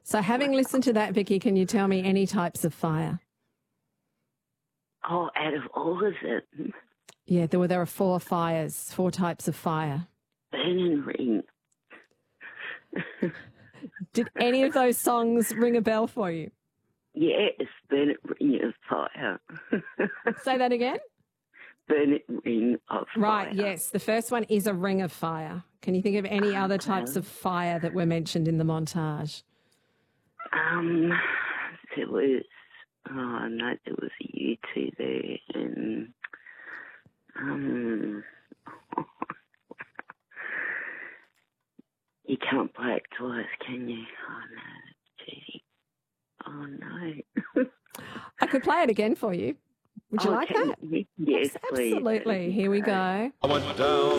So having listened to that, Vicky, can you tell me any types of fire? Oh, out of all of them, Yeah, there are 4 fires, 4 types of fire. Burn and Ring. Did any of those songs ring a bell for you? Yes, Burn and Ring of Fire. Say that again? Burn and Ring of Fire. Right, yes. The first one is a ring of fire. Can you think of any other types of fire that were mentioned in the montage? There was, there was a U2 there, and you can't play it twice, can you? Oh no, that's cheating. Oh no. I could play it again for you. Would you like that? Yes, please. Absolutely. Here we go. I went down